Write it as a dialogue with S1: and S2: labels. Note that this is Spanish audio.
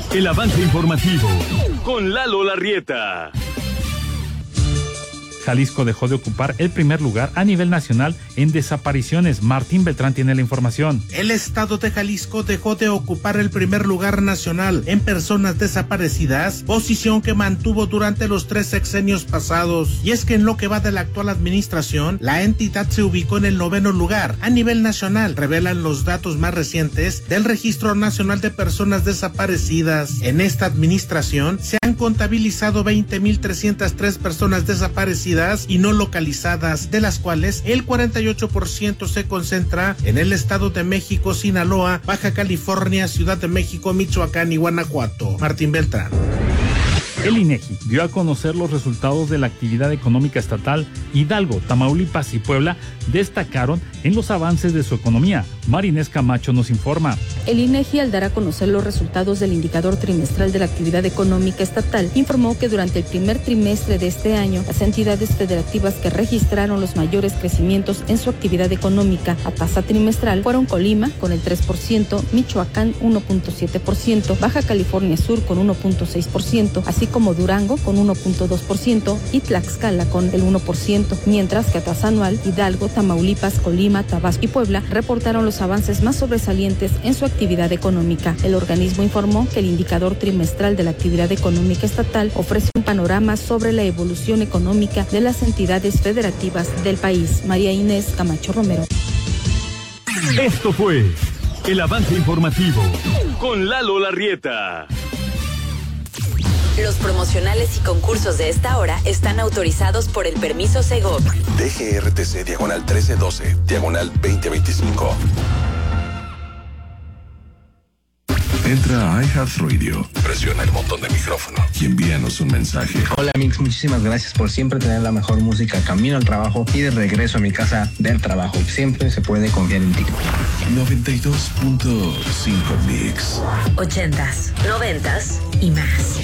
S1: El avance informativo con Lalo Larrieta.
S2: Jalisco dejó de ocupar el primer lugar a nivel nacional en desapariciones. Martín Beltrán tiene la información.
S3: El estado de Jalisco dejó de ocupar el primer lugar nacional en personas desaparecidas, posición que mantuvo durante los 3 sexenios pasados. Y es que en lo que va de la actual administración, la entidad se ubicó en el 9º lugar a nivel nacional, revelan los datos más recientes del Registro Nacional de Personas Desaparecidas. En esta administración se han contabilizado 20.303 personas desaparecidas y no localizadas, de las cuales el 48% se concentra en el Estado de México, Sinaloa, Baja California, Ciudad de México, Michoacán y Guanajuato. Martín Beltrán.
S2: El INEGI dio a conocer los resultados de la actividad económica estatal. Hidalgo, Tamaulipas y Puebla destacaron en los avances de su economía. Marinés Camacho nos informa.
S4: El INEGI, al dar a conocer los resultados del indicador trimestral de la actividad económica estatal, informó que durante el primer trimestre de este año, las entidades federativas que registraron los mayores crecimientos en su actividad económica a tasa trimestral fueron Colima con el 3%, Michoacán 1.7%, Baja California Sur con 1.6%, así como Durango con 1.2% y Tlaxcala con el 1%, mientras que a tasa anual, Hidalgo, Tamaulipas, Colima, Tabasco y Puebla reportaron los avances más sobresalientes en su actividad económica. El organismo informó que el indicador trimestral de la actividad económica estatal ofrece un panorama sobre la evolución económica de las entidades federativas del país. María Inés Camacho Romero.
S1: Esto fue el avance informativo con Lalo Larrieta.
S5: Los promocionales y concursos de esta hora están autorizados por el permiso Segov.
S6: DGRTC /1312, /2025. Entra a iHeartRadio, presiona el botón de micrófono y envíanos un mensaje.
S7: Hola Mix, muchísimas gracias por siempre tener la mejor música camino al trabajo y de regreso a mi casa del trabajo. Siempre se puede confiar en ti.
S6: 92.5 Mix.
S5: 80s, 90s y más.